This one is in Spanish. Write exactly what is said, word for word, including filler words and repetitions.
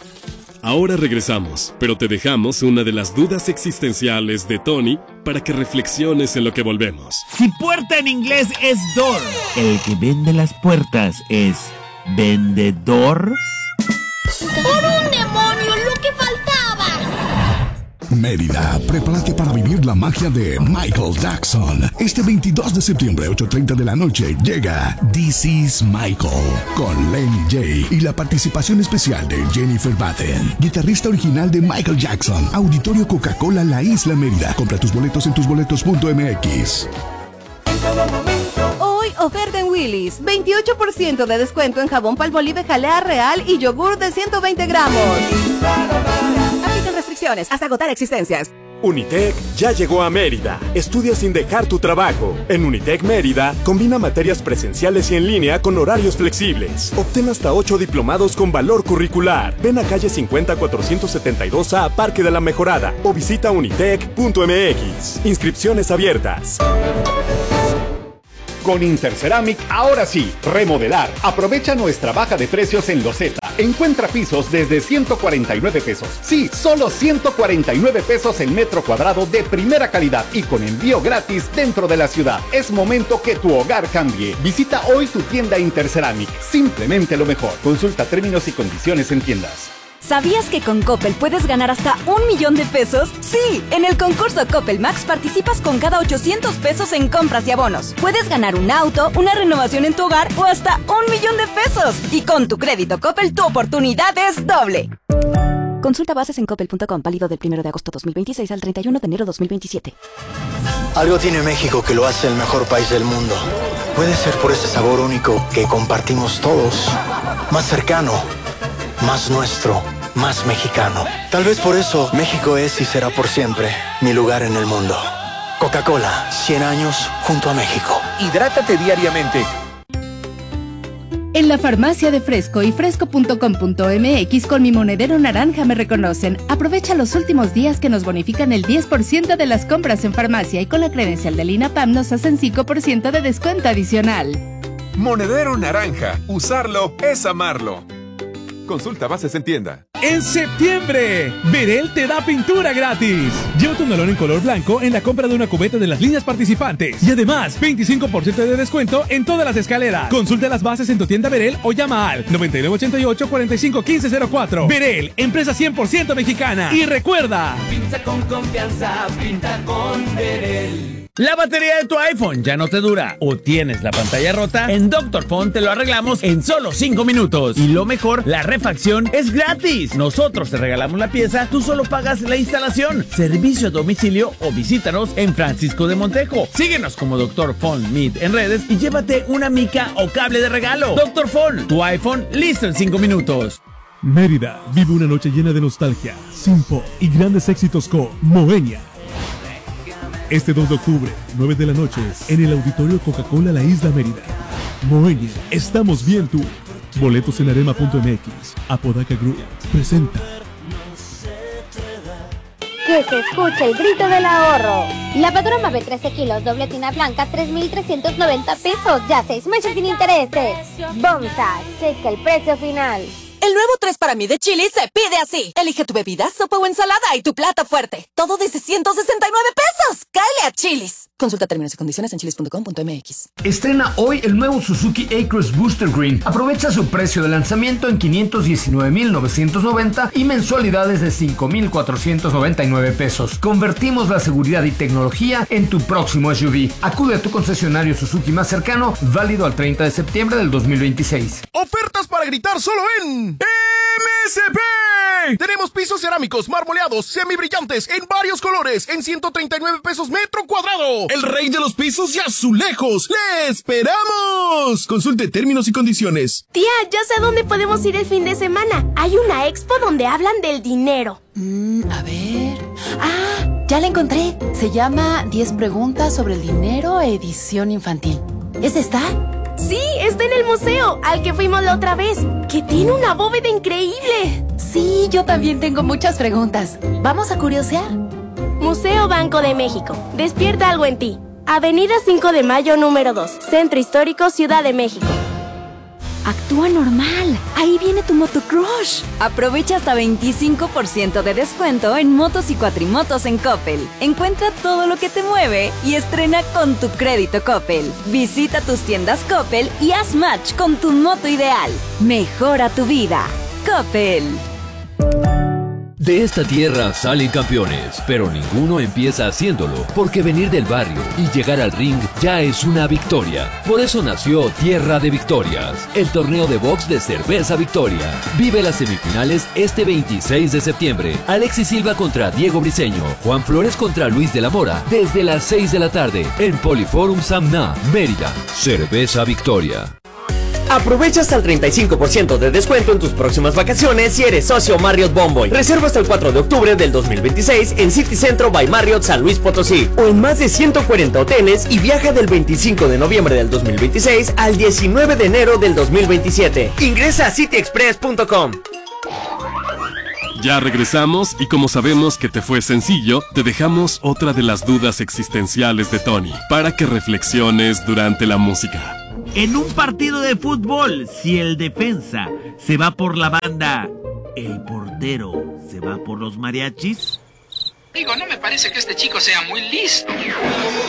Ahora regresamos, pero te dejamos una de las dudas existenciales de Tony para que reflexiones en lo que volvemos. Si puerta en inglés es door, ¿el que vende las puertas es vendedor? ¡Por un demonio, lo que faltaba! Mérida, prepárate para vivir la magia de Michael Jackson. Este veintidós de septiembre, ocho y treinta de la noche, llega This is Michael, con Lenny J y la participación especial de Jennifer Batten, guitarrista original de Michael Jackson. Auditorio Coca-Cola La Isla Mérida. Compra tus boletos en tus boletos punto m x. Hoy oferta en Willy's, veintiocho por ciento de descuento en jabón Palmolive Jalea Real y yogur de ciento veinte gramos. Aplican restricciones hasta agotar existencias. Unitec ya llegó a Mérida. Estudia sin dejar tu trabajo. En Unitec Mérida, combina materias presenciales y en línea con horarios flexibles. Obtén hasta ocho diplomados con valor curricular. Ven a calle cincuenta cuatrocientos setenta y dos A, Parque de la Mejorada, o visita unitec punto m x. Inscripciones abiertas. Con Interceramic, ahora sí, remodelar. Aprovecha nuestra baja de precios en loseta. Encuentra pisos desde ciento cuarenta y nueve pesos. Sí, solo ciento cuarenta y nueve pesos el metro cuadrado de primera calidad y con envío gratis dentro de la ciudad. Es momento que tu hogar cambie. Visita hoy tu tienda Interceramic. Simplemente lo mejor. Consulta términos y condiciones en tiendas. ¿Sabías que con Coppel puedes ganar hasta un millón de pesos? Sí, en el concurso Coppel Max participas con cada ochocientos pesos en compras y abonos. Puedes ganar un auto, una renovación en tu hogar o hasta un millón de pesos. Y con tu crédito Coppel, tu oportunidad es doble. Consulta bases en coppel punto com, válido del primero de agosto dos mil veintiséis al treinta y uno de enero dos mil veintisiete. Algo tiene México que lo hace el mejor país del mundo. Puede ser por ese sabor único que compartimos todos. Más cercano, más nuestro, más mexicano. Tal vez por eso México es y será por siempre mi lugar en el mundo. Coca-Cola, cien años junto a México. Hidrátate diariamente. En la farmacia de Fresco y fresco punto com punto m x con mi monedero naranja me reconocen. Aprovecha los últimos días que nos bonifican el diez por ciento de las compras en farmacia y con la credencial del INAPAM nos hacen cinco por ciento de descuento adicional. Monedero naranja. Usarlo es amarlo. Consulta bases en tienda. En septiembre, Verel te da pintura gratis. Lleva tu galón en color blanco en la compra de una cubeta de las líneas participantes. Y además, veinticinco por ciento de descuento en todas las escaleras. Consulta las bases en tu tienda Verel o llama al noventa y nueve ochenta y ocho, cuarenta y cinco quince cero cuatro. Verel, empresa cien por ciento mexicana. Y recuerda, pinta con confianza, pinta con Verel. La batería de tu iPhone ya no te dura o tienes la pantalla rota, en Doctor Font te lo arreglamos en solo cinco minutos. Y lo mejor, la refacción es gratis. Nosotros te regalamos la pieza, tú solo pagas la instalación. Servicio a domicilio o visítanos en Francisco de Montejo. Síguenos como Doctor Font Meet en redes y llévate una mica o cable de regalo. Doctor Font, tu iPhone listo en cinco minutos. Mérida vive una noche llena de nostalgia, simpo y grandes éxitos con Moenia. Este dos de octubre, nueve de la noche, en el Auditorio Coca-Cola La Isla Mérida. Moenia, estamos bien tú. Boletos en arema punto m x. Apodaca Group presenta. Que se escuche el grito del ahorro. Lavadora Mave trece kilos, doble tina blanca, tres mil trescientos noventa pesos. Ya seis meses sin intereses. Bomsa, checa el precio final. El nuevo tres para mí de Chili's se pide así. Elige tu bebida, sopa o ensalada y tu plato fuerte. Todo desde ciento sesenta y nueve pesos. ¡Cáele a Chili's! Consulta términos y condiciones en chilis punto com punto m x. Estrena hoy el nuevo Suzuki A-Cross Booster Green. Aprovecha su precio de lanzamiento en quinientos diecinueve mil novecientos noventa y mensualidades de cinco mil cuatrocientos noventa y nueve pesos. Convertimos la seguridad y tecnología en tu próximo S U V. Acude a tu concesionario Suzuki más cercano, válido al treinta de septiembre del dos mil veintiséis. Ofertas para gritar solo en M S P. Tenemos pisos cerámicos, marmoleados, semibrillantes, en varios colores, en ciento treinta y nueve pesos metro cuadrado. El rey de los pisos y azulejos. ¡Le esperamos! Consulte términos y condiciones. Tía, ya sé a dónde podemos ir el fin de semana. Hay una expo donde hablan del dinero. Mm, a ver... ¡Ah! Ya la encontré. Se llama diez preguntas sobre el dinero, edición infantil. ¿Es esta? Sí, está en el museo, al que fuimos la otra vez, que tiene una bóveda increíble. Sí, yo también tengo muchas preguntas. ¿Vamos a curiosear? Museo Banco de México. Despierta algo en ti. Avenida cinco de mayo número dos, Centro Histórico, Ciudad de México. actúa normal. Ahí viene tu motocrush. Aprovecha hasta veinticinco por ciento de descuento en motos y cuatrimotos en Coppel. Encuentra todo lo que te mueve y estrena con tu crédito Coppel. Visita tus tiendas Coppel y haz match con tu moto ideal. Mejora tu vida. Coppel. De esta tierra salen campeones, pero ninguno empieza haciéndolo, porque venir del barrio y llegar al ring ya es una victoria. Por eso nació Tierra de Victorias, el torneo de box de Cerveza Victoria. Vive las semifinales este veintiséis de septiembre. Alexis Silva contra Diego Briseño, Juan Flores contra Luis de la Mora, desde las seis de la tarde, en Poliforum Samná, Mérida. Cerveza Victoria. Aprovecha hasta el treinta y cinco por ciento de descuento en tus próximas vacaciones si eres socio Marriott Bonvoy. Reserva hasta el cuatro de octubre del dos mil veintiséis en City Centro by Marriott San Luis Potosí o en más de ciento cuarenta hoteles y viaja del veinticinco de noviembre del dos mil veintiséis al diecinueve de enero del dos mil veintisiete. Ingresa a city express punto com. Ya regresamos y como sabemos que te fue sencillo, te dejamos otra de las dudas existenciales de Tony para que reflexiones durante la música. En un partido de fútbol, si el defensa se va por la banda, ¿el portero se va por los mariachis? Digo, no me parece que este chico sea muy listo.